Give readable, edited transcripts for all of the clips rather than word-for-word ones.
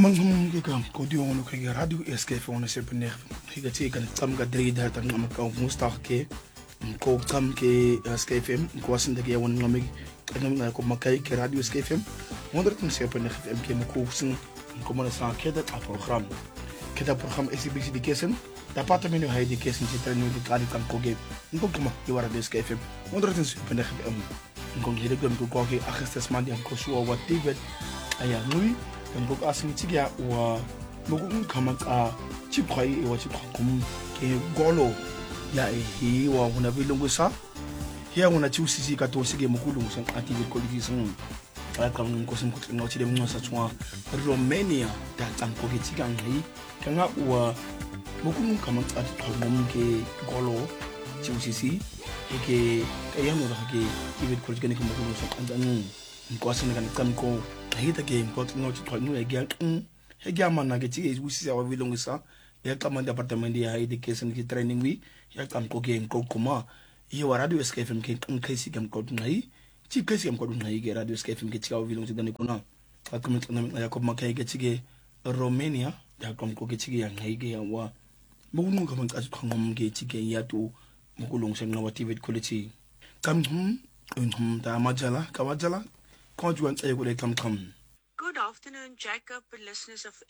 Manzum gigam kodio no kaya radio SKF on sepener higa ti kan tam ga dre da tan ngam ka mustar ke ko tam ke SKFM ko asin da ke won ngam ngam ko makai ke radio SKFM wonder tan sepener FM ke ko sin ko mana sa ke da program ke da program SBC education da patamino ha education ti tan ni kan kan ko ge ko kuma di wara SKFM wonder tan sepener FM ko gele gam ko ke akhstasman di ko so wa tibet aya nui kan bok asin tigia wa mugun kamat a chipai wa chipakum ke golo ya hi wa una bilungu sa ya una chusisi ka to sige mukulu san active college san ka kan ko san ko no chide mo sa chwa Romania da tan ko ke tigang hi kan wa mugun kamat a chipakum ke golo chusisi ke ya no da ke active college ke mukulu san andan ko asin kan ko hita game ko no ti no e gyan e gyan na ke ti e wusi sa wa vilong sa ya kam department ya education ki training wi ya kam ko game ko kuma ye wa radio SKFM ke kan kai si gam ko ngai ti kai si gam ko ngai ge radio SKFM ke ti wa vilong ti dani kuna ka kuma na ya ko makai ke ti ge Romania ya kam ko ke ti ge ngai ge wa mo no kam ka ngom ge ti ge ya to mo ko long sen na wa TV quality kam da majala ka majala. Good afternoon, Jacob and listeners of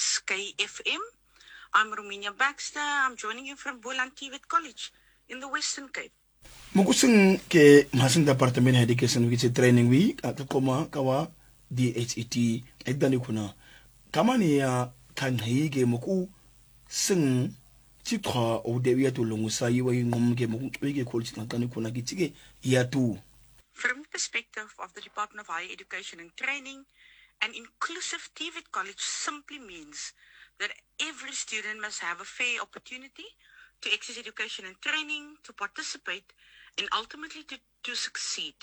XKFM. I'm Romania Baxter. I'm joining you from Boland-Tivet College in the Western Cape. Mukusing ke masing department education which training week at koma kawa DHET egdani kuna kama ni ya kan hige muku sing chikwa o dewiya to longusa yiwa ngom ge muku wege college ngani kuna gitige ya tu. From the perspective of the Department of Higher Education and Training, an inclusive TVET college simply means that every student must have a fair opportunity to access education and training, to participate, and ultimately to succeed.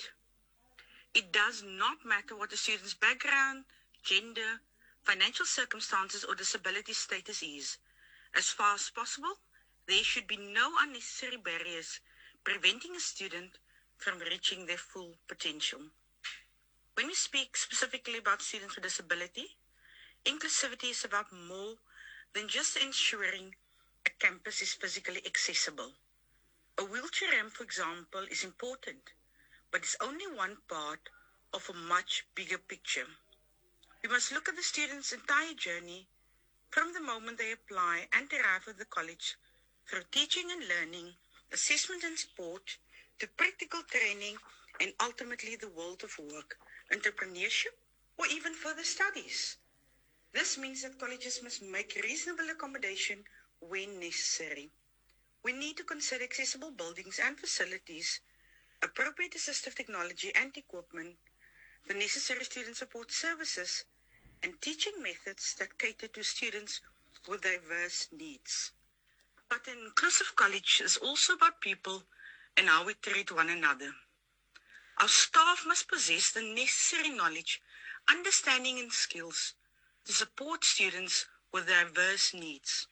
It does not matter what the student's background, gender, financial circumstances, or disability status is. As far as possible, there should be no unnecessary barriers preventing a student from reaching their full potential. When we speak specifically about students with disability, inclusivity is about more than just ensuring a campus is physically accessible. A wheelchair ramp, for example, is important, but it's only one part of a much bigger picture. We must look at the student's entire journey from the moment they apply and arrive at the college through teaching and learning, assessment and support, to practical training, and ultimately the world of work, entrepreneurship, or even further studies. This means that colleges must make reasonable accommodation when necessary. We need to consider accessible buildings and facilities, appropriate assistive technology and equipment, the necessary student support services, and teaching methods that cater to students with diverse needs. But an inclusive college is also about people and how we treat one another. Our staff must possess the necessary knowledge, understanding, and skills to support students with diverse needs.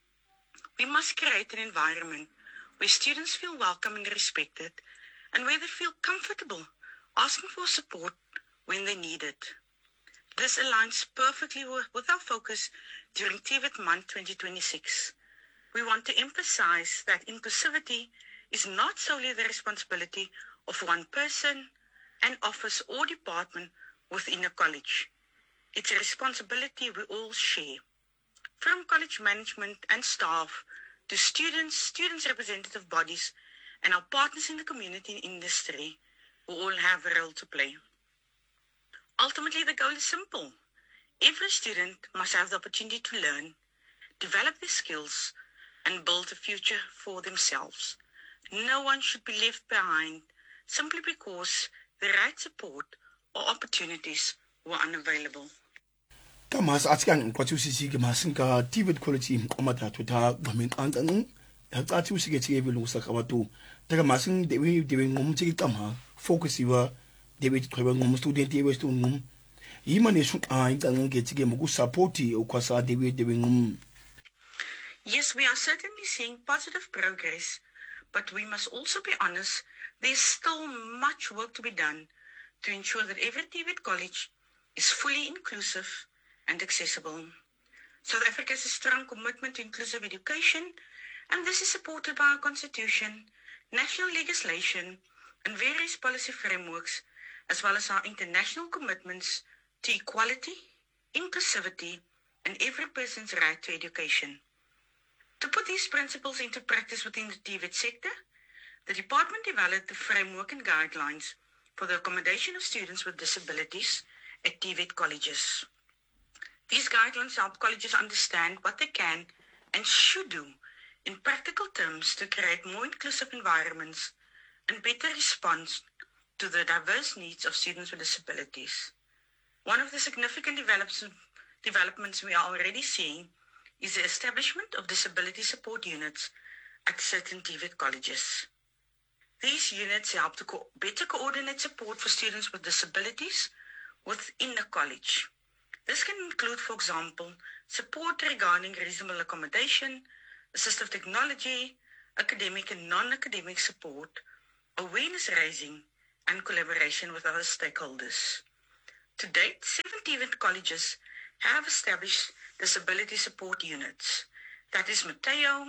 We must create an environment where students feel welcome and respected, and where they feel comfortable asking for support when they need it. This aligns perfectly with our focus during TVET Month 2026. We want to emphasize that inclusivity is not solely the responsibility of one person, an office, or department within a college. It's a responsibility we all share. From college management and staff to students representative bodies, and our partners in the community and industry, we all have a role to play. Ultimately, the goal is simple. Every student must have the opportunity to learn, develop their skills, and build a future for themselves. No one should be left behind simply because the right support or opportunities were unavailable. Kamas atkan ko chusisi ke masinka TVET quality komata to ta gamin antan ya ta chusisi ke tibe lu sa kawatu daga masin dewi ngom ti kama focus iwa dewi ko ngom student dewi ngom yimane su an tan ke tige mugu supporti o kwasa dewi ngom. Yes, we are certainly seeing positive progress, but we must also be honest, there's still much work to be done to ensure that every TVET college is fully inclusive and accessible. South Africa has a strong commitment to inclusive education, and this is supported by our constitution, national legislation, and various policy frameworks, as well as our international commitments to equality, inclusivity, and every person's right to education. To put these principles into practice within the TVET sector, the department developed the framework and guidelines for the accommodation of students with disabilities at TVET colleges. These guidelines help colleges understand what they can and should do in practical terms to create more inclusive environments and better response to the diverse needs of students with disabilities. One of the significant developments we are already seeing is the establishment of disability support units at certain TVET colleges. These units help to better coordinate support for students with disabilities within the college. This can include, for example, support regarding reasonable accommodation, assistive technology, academic and non-academic support, awareness raising, and collaboration with other stakeholders. To date, 7 TVET colleges have established disability support units. That is Mateo,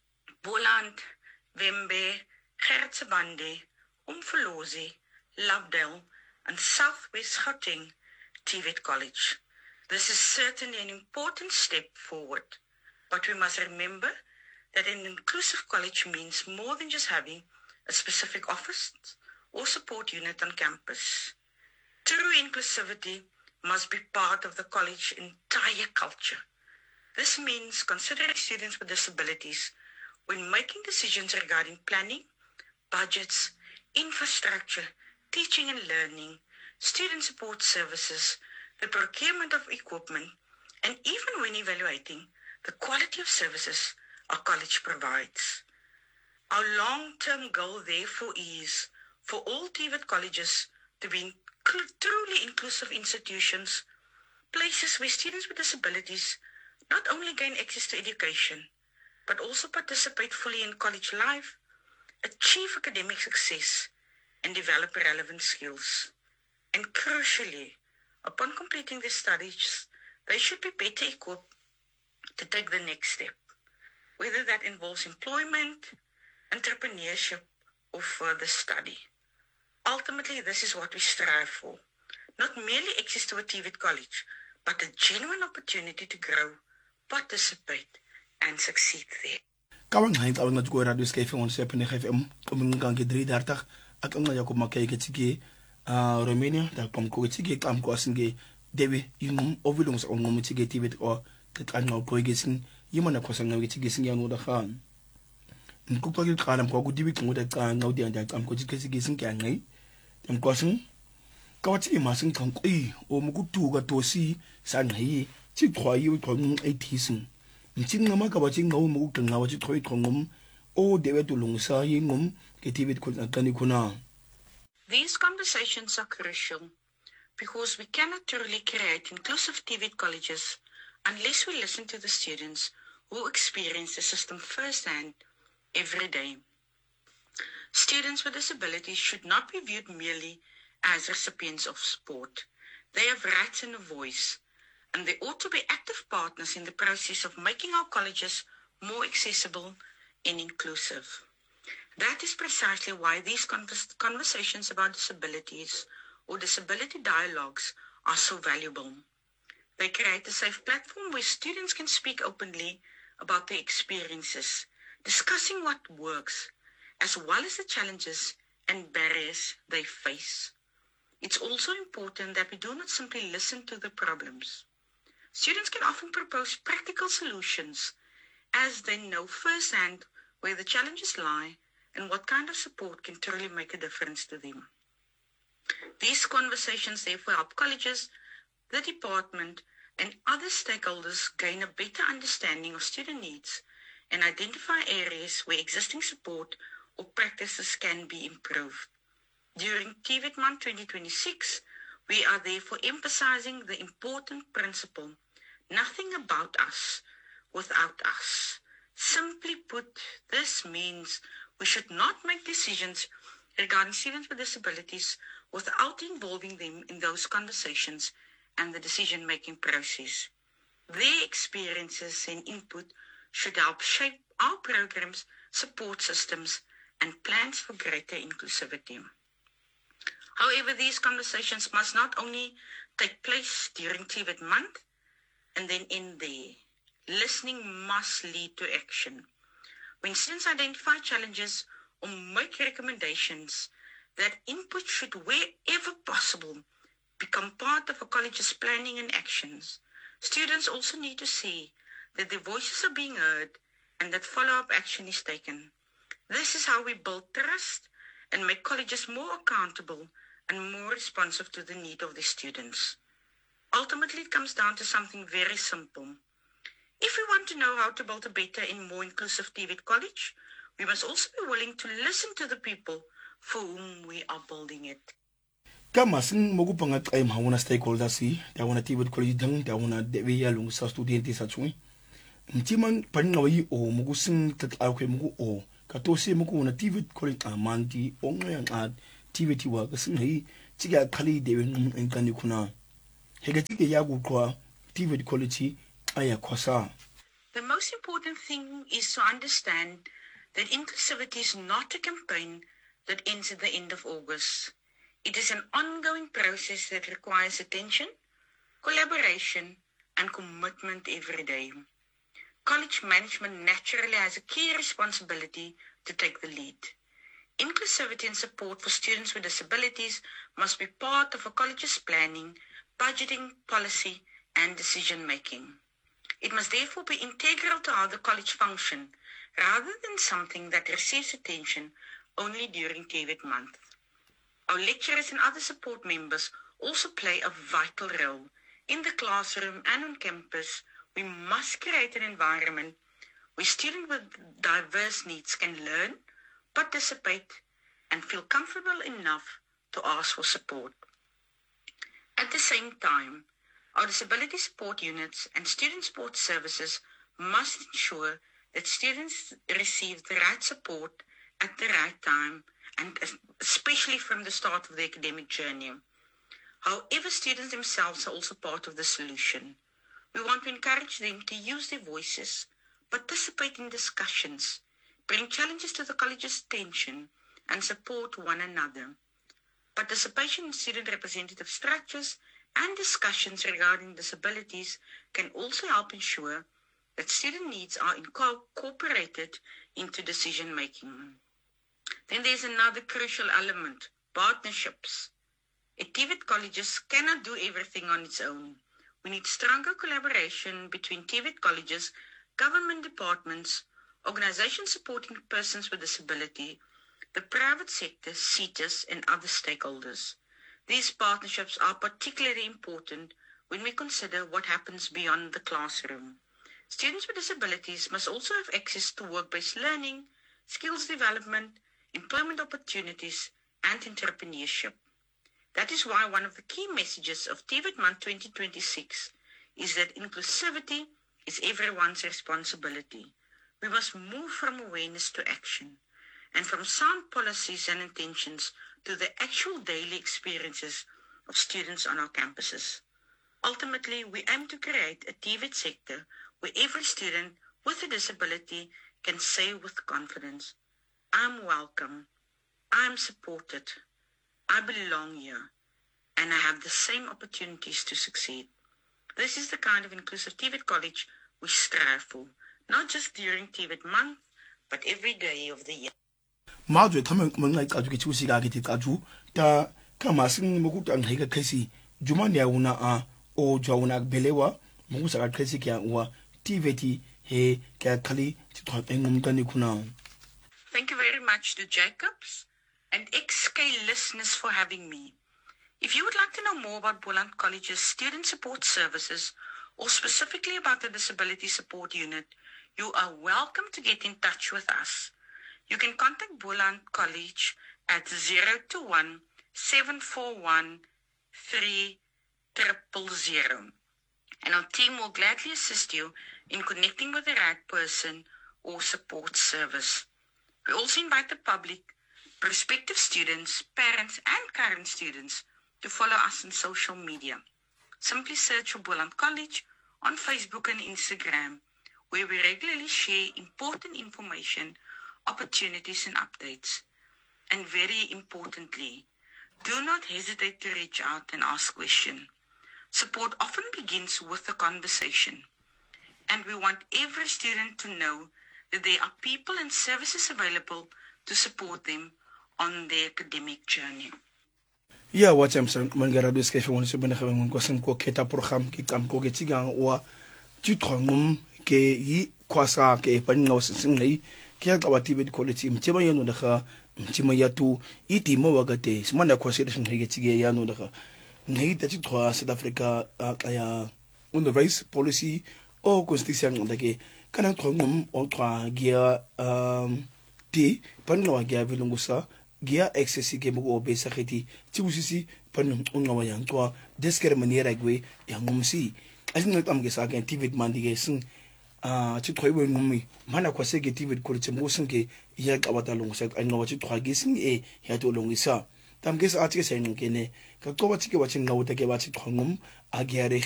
Boland, Wembe, Gertsebande, Umfolozi, Lovedale, and Southwest Gauteng TVET College. This is certainly an important step forward, but we must remember that an inclusive college means more than just having a specific office or support unit on campus. True inclusivity must be part of the college's entire culture. This means considering students with disabilities when making decisions regarding planning, budgets, infrastructure, teaching and learning, student support services, the procurement of equipment, and even when evaluating the quality of services our college provides. Our long-term goal, therefore, is for all TVET colleges to be truly inclusive institutions, places where students with disabilities not only gain access to education, but also participate fully in college life, achieve academic success, and develop relevant skills. And crucially, upon completing their studies, they should be better equipped to take the next step, whether that involves employment, entrepreneurship, or further study. Ultimately, this is what we strive for. Not merely access to a TVET college, but a genuine opportunity to grow, participate, and succeed there. Kawang haint awang na tuko radio Sky FM 107 FM kumingang ke 3:30 ak ang ya ko makay ke tige Romania da pam ko tige kam ko asinge dewe yung ovilong sa ngom tige TVET o kan no ko gesin yimana ko sa ngawi tige sin ya no da khan nkupa ke kalam ko ku dibi ngoda ka ngawdi anda kam ko tige sin ke ngai tem ko sin kawati masin kan ko o mukutu ga tosi sa ngai ti khwayi ko ngaithi Mching nga makabaching nga umukuta nga wachi troy trongum o dewe tulungsa yingum ke TVET kani kuna. These conversations are crucial because we cannot truly create inclusive TVET colleges unless we listen to the students who experience the system firsthand every day. Students with disabilities should not be viewed merely as recipients of support. They have rights and a voice, and they ought to be active partners in the process of making our colleges more accessible and inclusive. That is precisely why these conversations about disabilities or disability dialogues are so valuable. They create a safe platform where students can speak openly about their experiences, discussing what works, as well as the challenges and barriers they face. It's also important that we do not simply listen to the problems. Students can often propose practical solutions as they know firsthand where the challenges lie and what kind of support can truly make a difference to them. These conversations therefore help colleges, the department, and other stakeholders gain a better understanding of student needs and identify areas where existing support or practices can be improved. During TVET Month 2026, we are therefore emphasizing the important principle, nothing about us without us. Simply put, this means we should not make decisions regarding students with disabilities without involving them in those conversations and the decision-making process. Their experiences and input should help shape our programs, support systems, and plans for greater inclusivity. However, these conversations must not only take place during TVET month and then end there. Listening must lead to action. When students identify challenges or make recommendations, that input should, wherever possible, become part of a college's planning and actions. Students also need to see that their voices are being heard and that follow-up action is taken. This is how we build trust and make colleges more accountable and more responsive to the need of the students. Ultimately, it comes down to something very simple. If we want to know how to build a better and more inclusive TVET college, we must also be willing to listen to the people for whom we are building it. Kama sing mogupangat ay mahuna stakeholders si tawana TVET college dang tawana deveya lung sa studente sa chui. Ntiman panawai o mugusing tatlaw kay mugu o katose mugu na TVET college amanti o ngayang ad TVET wa kasing hai tiga kali dewe ngani kuna. Hegatige yagu kwa TVET college aya kwasa. The most important thing is to understand that inclusivity is not a campaign that ends at the end of August. It is an ongoing process that requires attention, collaboration, and commitment every day. College management naturally has a key responsibility to take the lead. Inclusivity and support for students with disabilities must be part of a college's planning, budgeting, policy, and decision-making. It must therefore be integral to how the college functions, rather than something that receives attention only during TVET month. Our lecturers and other support members also play a vital role. In the classroom and on campus, we must create an environment where students with diverse needs can learn, participate, and feel comfortable enough to ask for support. At the same time, our disability support units and student support services must ensure that students receive the right support at the right time, and especially from the start of the academic journey. However, students themselves are also part of the solution. We want to encourage them to use their voices, participate in discussions, bring challenges to the college's attention, and support one another. Participation in student representative structures and discussions regarding disabilities can also help ensure that student needs are incorporated into decision-making. Then there's another crucial element, partnerships. At TVET colleges cannot do everything on its own. We need stronger collaboration between TVET colleges, government departments, organizations supporting persons with disability, the private sector, CETUS, and other stakeholders. These partnerships are particularly important when we consider what happens beyond the classroom. Students with disabilities must also have access to work-based learning, skills development, employment opportunities, and entrepreneurship. That is why one of the key messages of TVET Month 2026 is that inclusivity is everyone's responsibility. We must move from awareness to action, and from sound policies and intentions to the actual daily experiences of students on our campuses. Ultimately, we aim to create a TVET sector where every student with a disability can say with confidence, I'm welcome, I'm supported, I belong here, and I have the same opportunities to succeed. This is the kind of inclusive TVET college we strive for, not just during TVET month, but every day of the year. Madre tamen mengai kaju ke chusi ga ke kaju ta kama sing mogu ta ngai ka kasi juma ne una a o jauna belewa mogu sa ka kasi kya wa TVET he ka kali ti to engum tani kuna. Thank you very much to Jacobs and XK listeners for having me. If you would like to know more about Boland College's student support services or specifically about the Disability Support Unit, you are welcome to get in touch with us. You can contact Boland College at 021 741 3000, and our team will gladly assist you in connecting with the right person or support service. We also invite the public, prospective students, parents, and current students to follow us on social media. Simply search for Boland College on Facebook and Instagram, where we regularly share important information, opportunities, and updates. And very importantly, do not hesitate to reach out and ask questions. Support often begins with a conversation, and we want every student to know that there are people and services available to support them on their academic journey. Yeah, what I'm saying, Mangara do sketch one seven having question ko keta program ki kam ko ke tigang wa tu trongum ke yi kwasa ke panna wasin ngai ke ka wati bit quality mtima yano daga mtima yatu iti mo wagate smana kwase da ngai ke tige yano daga ngai ta tu South Africa ya underwise policy o constitution ndake kana trongum o twa gia ti panna wa gia vilungusa Gia access ke mo obe sakiti tibusisi pan ungawa yang tua desker maniera gwe yang ngumsi asin am ge sa gen tv mandige sin ti khoiwe ngumi mana kwase ge tv ko timo sin ke ya gawata longo sa ai no ti thwa ge sin e ya to longo sa tam ge sa ati ke sa ngene ka ko wati ke wati ngawta ke wati thongum a ge